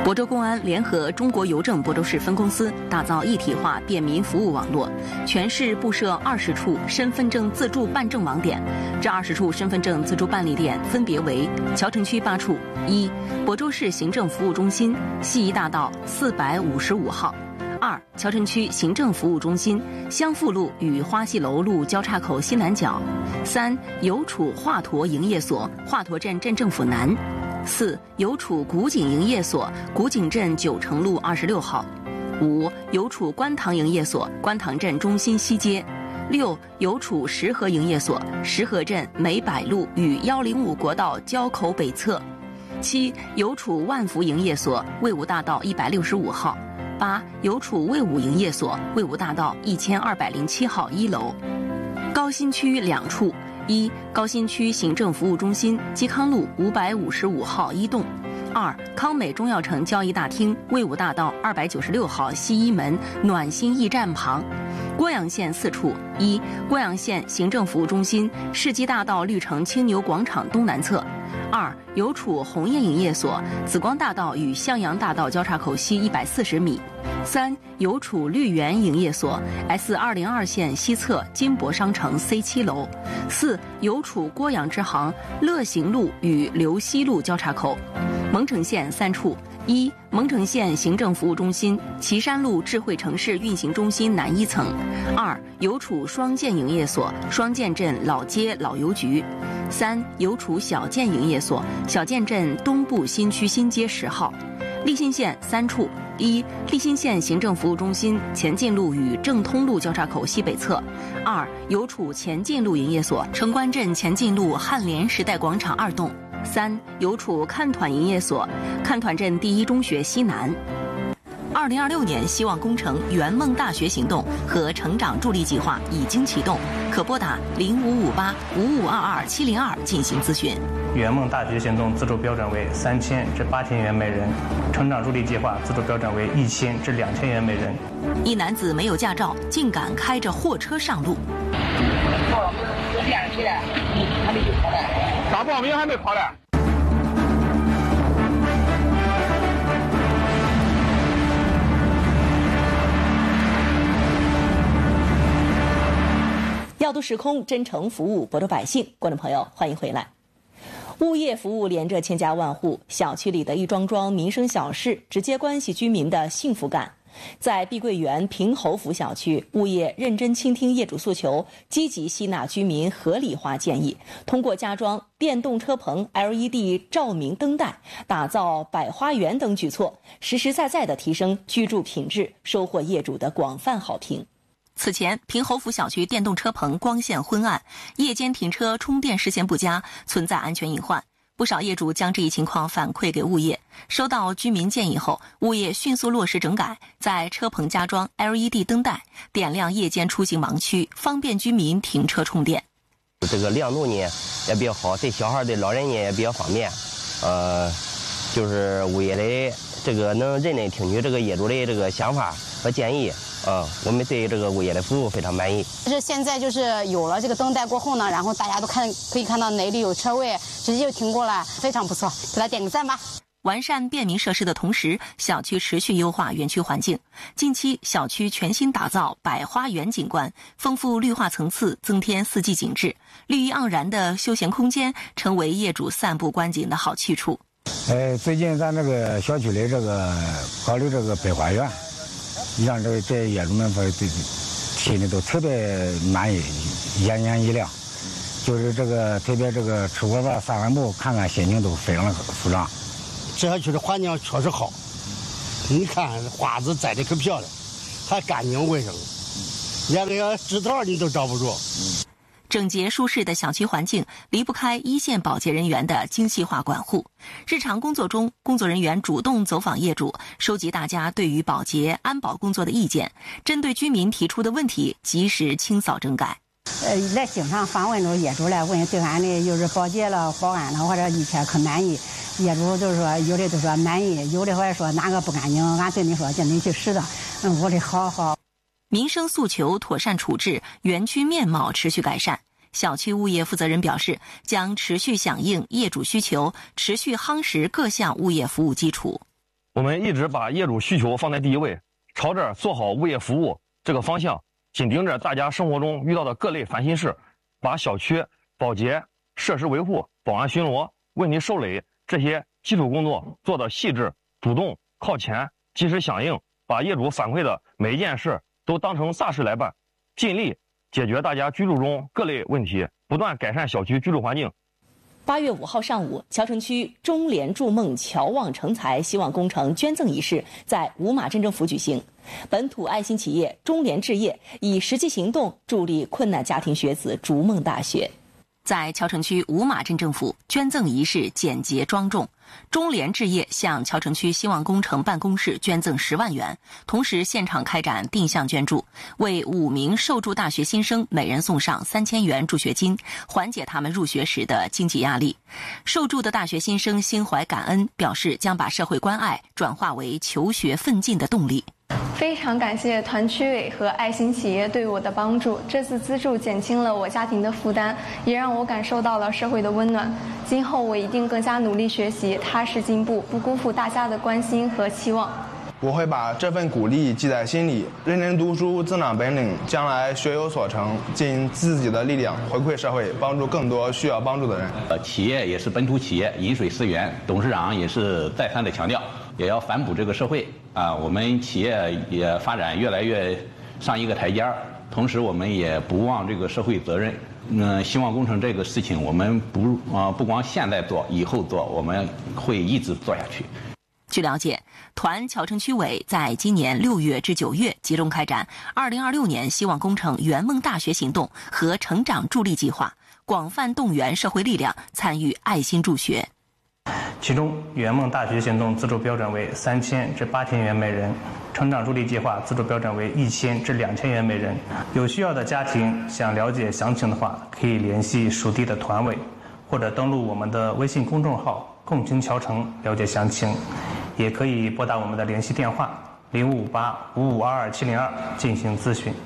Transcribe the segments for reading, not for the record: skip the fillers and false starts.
亳州公安联合中国邮政亳州市分公司打造一体化便民服务网络，全市布设20处身份证自助办证网点。这20处身份证自助办理点分别为：谯城区8处，1、亳州市行政服务中心西宜大道455号；2、谯城区行政服务中心襄复路与花溪楼路交叉口西南角；3、邮储华佗营业所华佗镇镇政府南；4、邮储古井营业所古井镇9城路26号；5、邮储观塘营业所观塘镇中心西街；6、邮储石河营业所石河镇梅柏路与105国道交口北侧；7、邮储万福营业所魏武大道165号；8、邮储魏武营业所魏武大道1207号1楼。高新区2处：1、高新区行政服务中心基康路555号1栋；2、康美中药城交易大厅魏武大道296号西一门暖心驿站旁。郭阳县4处：1、郭阳县行政服务中心世纪大道绿城青牛广场东南侧；2、邮储鸿雁营业所紫光大道与向阳大道交叉口西140米；3、邮储绿源营业所 S202线西侧金博商城 C7楼；4、邮储郭阳支行乐行路与刘西路交叉口。蒙城县3处：1、蒙城县行政服务中心岐山路智慧城市运行中心南1层；2、邮储双建营业所双建镇老街老邮局；3、邮储小建营业所小建镇东部新区新街10号。立新县3处：1、立新县行政服务中心前进路与正通路交叉口西北侧；2、邮储前进路营业所城关镇前进路汉联时代广场2栋；3、邮储看团营业所看团镇第一中学西南。2026年希望工程圆梦大学行动和成长助力计划已经启动，可拨打05585522-702进行咨询。 圆梦大学行动资助标准为3000至8000元每人，成长助力计划资助标准为1000至2000元每人。 一男子没有驾照，竟敢开着货车上路。 打报名还没跑嘞。 调度时空，真诚服务亳州百姓。观众朋友，欢迎回来。物业服务连着千家万户，小区里的一桩桩民生小事，直接关系居民的幸福感。在碧桂园平侯府小区，物业认真倾听业主诉求，积极吸纳居民合理化建议，通过加装电动车棚、LED 照明灯带、打造百花园等举措，实实在在地提升居住品质，收获业主的广泛好评。此前，平侯府小区电动车棚光线昏暗，夜间停车充电视线不佳，存在安全隐患。不少业主将这一情况反馈给物业，收到居民建议后，物业迅速落实整改，在车棚加装 LED 灯带，点亮夜间出行盲区，方便居民停车充电。 这个亮度呢也比较好，对小孩对老人呢也比较方便。就是物业的这个能认真听取这个业主的这个想法和建议。我们对这个物业的服务非常满意。 就是现在就是有了这个灯带过后呢，然后大家都可以看到哪里有车位，直接就停过来，非常不错，给他点个赞吧。 完善便民设施的同时，小区持续优化园区环境。近期，小区全新打造百花园景观，丰富绿化层次，增添四季景致，绿意盎然的休闲空间成为业主散步观景的好去处。 最近咱这个小区里这个搞的这个百花园，让这业主们心里都特别满意，眼前一亮。就是这个特别这个吃过饭散完步看看，心情都非常的舒畅。 这小区的环境确实好，你看花子栽的可漂亮，还干净卫生，连个枝条你都找不着。 整洁舒适的小区环境离不开一线保洁人员的精细化管护。日常工作中，工作人员主动走访业主，收集大家对于保洁安保工作的意见，针对居民提出的问题及时清扫整改。 来经常访问着业主来问对俺的就是保洁了、保安了或者一切可满意。业主就是说有的都说满意，有的还说哪个不干净，俺对你说叫你去拾掇。我的好。 民生诉求妥善处置，园区面貌持续改善。小区物业负责人表示，将持续响应业主需求，持续夯实各项物业服务基础。 我们一直把业主需求放在第一位，朝着做好物业服务这个方向，紧盯着大家生活中遇到的各类烦心事，把小区保洁、设施维护、保安巡逻、问题受理这些基础工作做得细致、主动、靠前、及时响应，把业主反馈的每一件事都当成大事来办，尽力解决大家居住中各类问题，不断改善小区居住环境。 8月5号上午，桥城区中联筑梦乔望成才希望工程捐赠仪式在五马镇政府举行。本土爱心企业中联置业以实际行动助力困难家庭学子逐梦大学。在桥城区五马镇政府，捐赠仪式简洁庄重。中联置业向桥城区希望工程办公室捐赠10万元，同时现场开展定向捐助，为5名受助大学新生每人送上3000元助学金，缓解他们入学时的经济压力。受助的大学新生心怀感恩，表示将把社会关爱转化为求学奋进的动力。 非常感谢团区委和爱心企业对我的帮助，这次资助减轻了我家庭的负担，也让我感受到了社会的温暖。今后我一定更加努力学习，踏实进步，不辜负大家的关心和期望。 我会把这份鼓励记在心里，认真读书，增长本领，将来学有所成，尽自己的力量回馈社会，帮助更多需要帮助的人。 企业也是本土企业，饮水思源，董事长也是再三的强调，也要反哺这个社会啊。我们企业也发展越来越上一个台阶儿，同时我们也不忘这个社会责任。希望工程这个事情，我们不光现在做，以后做，我们会一直做下去。 据了解，团桥城区委在今年6月至9月集中开展2026年希望工程圆梦大学行动和成长助力计划，广泛动员社会力量参与爱心助学。 其中，圆梦大学行动资助标准为3000至8000元每人，成长助力计划资助标准为1000至2000元每人。有需要的家庭想了解详情的话，可以联系属地的团委，或者登录我们的微信公众号“共青桥城”了解详情，也可以拨打我们的联系电话05585522-702进行咨询。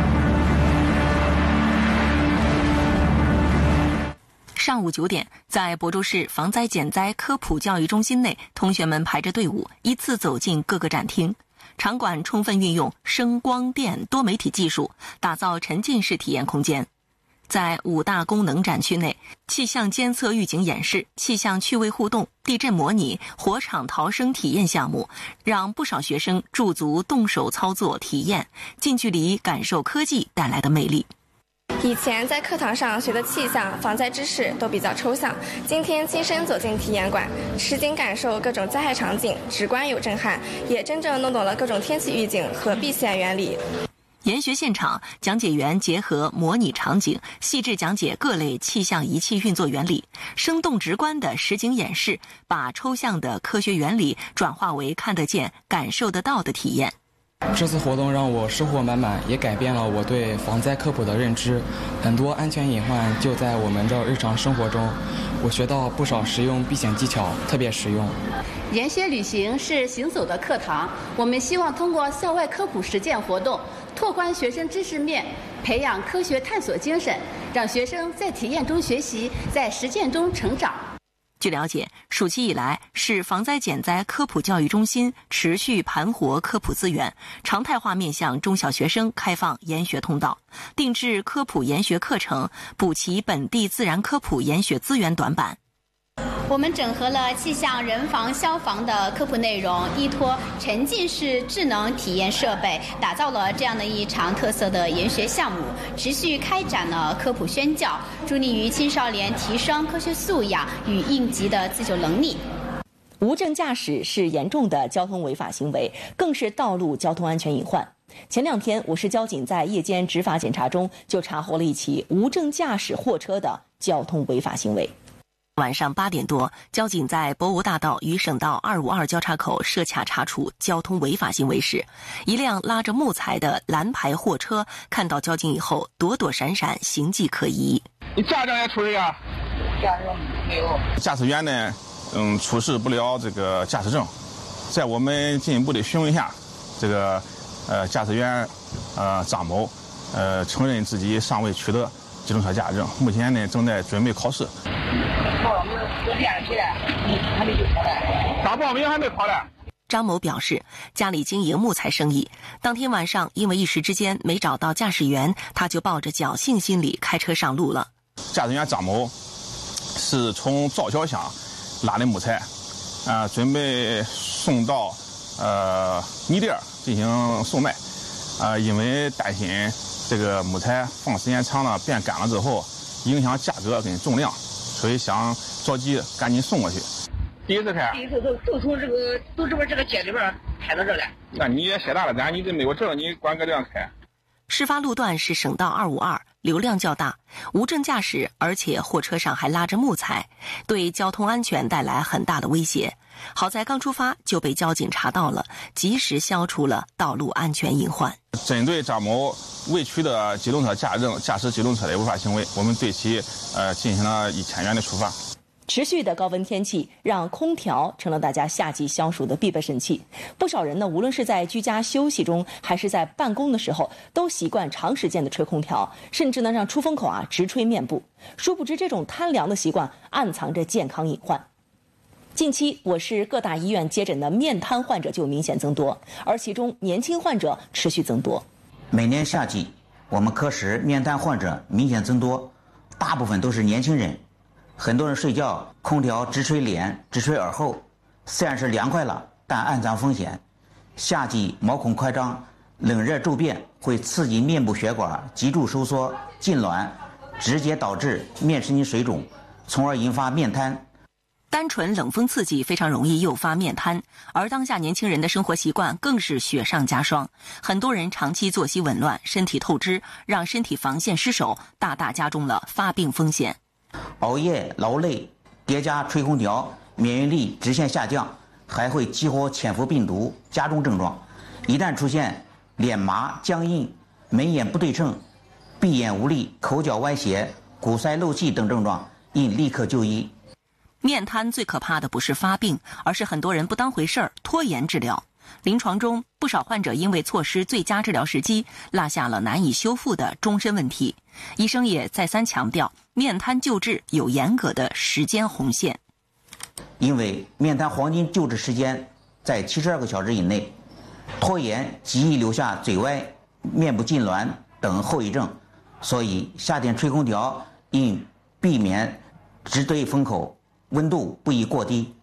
上午9点，在亳州市防灾减灾科普教育中心内，同学们排着队伍，依次走进各个展厅。场馆充分运用声光电多媒体技术，打造沉浸式体验空间。在5大功能展区内，气象监测预警演示、气象趣味互动、地震模拟、火场逃生体验项目，让不少学生驻足动手操作体验，近距离感受科技带来的魅力。 以前在课堂上学的气象、防灾知识都比较抽象，今天亲身走进体验馆，实景感受各种灾害场景，直观有震撼，也真正弄懂了各种天气预警和避险原理。 研学现场，讲解员结合模拟场景，细致讲解各类气象仪器运作原理，生动直观的实景演示，把抽象的科学原理转化为看得见、感受得到的体验。 这次活动让我收获满满，也改变了我对防灾科普的认知。很多安全隐患就在我们的日常生活中，我学到不少实用避险技巧，特别实用。 研学旅行是行走的课堂，我们希望通过校外科普实践活动，拓宽学生知识面，培养科学探索精神，让学生在体验中学习，在实践中成长。 据了解，暑期以来，市防灾减灾科普教育中心持续盘活科普资源，常态化面向中小学生开放研学通道，定制科普研学课程，补齐本地自然科普研学资源短板。 我们整合了气象、人防、消防的科普内容，依托沉浸式智能体验设备，打造了这样的一场特色的研学项目，持续开展了科普宣教，助力于青少年提升科学素养与应急的自救能力。 无证驾驶是严重的交通违法行为，更是道路交通安全隐患。前2天，我市交警在夜间执法检查中就查获了一起无证驾驶货车的交通违法行为。晚上8点多，交警在博芜大道与省道252交叉口设卡查处交通违法行为时，一辆拉着木材的蓝牌货车看到交警以后躲躲闪闪，形迹可疑。 你驾照也出来呀？驾照没有。驾驶员呢，出示不了这个驾驶证，在我们进一步的询问下，这个驾驶员张某承认自己尚未取得机动车驾驶证，目前呢正在准备考试。 报名都练了起来，还没去考来。 咋报名还没考来？ 张某表示，家里经营木材生意，当天晚上因为一时之间没找到驾驶员，他就抱着侥幸心理开车上路了。 驾驶员张某是从赵桥乡拉的木材，准备送到米店进行售卖，因为担心这个木材放时间长了变干了之后影响价格跟重量，所以想着急赶紧送过去。第一次开？第一次都从这边这个街里边开到这来。那你也写大了，咱你这没有证，你管搁这样开？ 事发路段是省道252，流量较大，无证驾驶，而且货车上还拉着木材，对交通安全带来很大的威胁。好在刚出发就被交警查到了，及时消除了道路安全隐患。 针对张某未取得机动车驾驶证、驾驶机动车的违法行为，我们对其进行了1000元的处罚。 持续的高温天气让空调成了大家夏季消暑的必备神器。不少人呢，无论是在居家休息中，还是在办公的时候，都习惯长时间的吹空调，甚至呢让出风口直吹面部。殊不知，这种贪凉的习惯暗藏着健康隐患。近期，我市各大医院接诊的面瘫患者就明显增多，而其中年轻患者持续增多。 每年夏季，我们科室面瘫患者明显增多，大部分都是年轻人。很多人睡觉空调直吹脸、直吹耳后，虽然是凉快了，但暗藏风险。夏季毛孔扩张，冷热骤变会刺激面部血管脊柱收缩、痉挛，直接导致面神经水肿，从而引发面瘫。 单纯冷风刺激非常容易诱发面瘫，而当下年轻人的生活习惯更是雪上加霜。很多人长期作息紊乱，身体透支，让身体防线失守，大大加重了发病风险。 熬夜、劳累叠加吹空调，免疫力直线下降，还会激活潜伏病毒，加重症状。一旦出现脸麻、僵硬、眉眼不对称、闭眼无力、口角歪斜、鼓塞漏气等症状，应立刻就医。 面瘫最可怕的不是发病，而是很多人不当回事儿，拖延治疗。临床中，不少患者因为错失最佳治疗时机，落下了难以修复的终身问题。医生也再三强调，面瘫救治有严格的时间红线。 因为面瘫黄金救治时间在72个小时以内，拖延极易留下嘴歪、面部痉挛等后遗症，所以夏天吹空调应避免直对风口，温度不宜过低。